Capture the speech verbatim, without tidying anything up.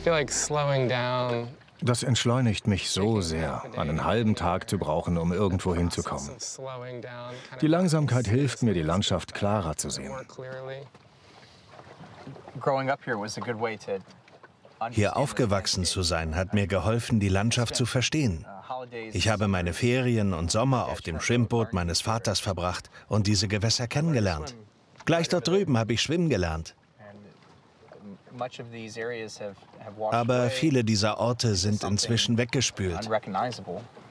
Das entschleunigt mich so sehr, einen halben Tag zu brauchen, um irgendwo hinzukommen. Die Langsamkeit hilft mir, die Landschaft klarer zu sehen. Hier aufgewachsen zu sein, hat mir geholfen, die Landschaft zu verstehen. Ich habe meine Ferien und Sommer auf dem Schwimmboot meines Vaters verbracht und diese Gewässer kennengelernt. Gleich dort drüben habe ich schwimmen gelernt. Aber viele dieser Orte sind inzwischen weggespült.